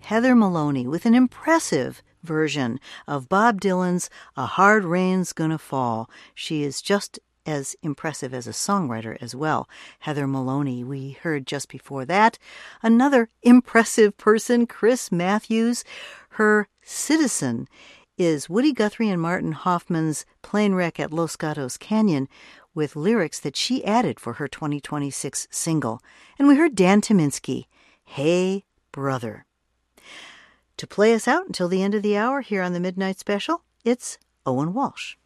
Heather Maloney with an impressive version of Bob Dylan's A Hard Rain's Gonna Fall. She is just as impressive as a songwriter as well. Heather Maloney, we heard just before that. Another impressive person, Chris Matthews. Her Citizen is Woody Guthrie and Martin Hoffman's Plane Wreck at Los Gatos Canyon with lyrics that she added for her 2026 single. And we heard Dan Tyminski, Hey Brother. To play us out until the end of the hour here on the Midnight Special, it's Owen Walsh.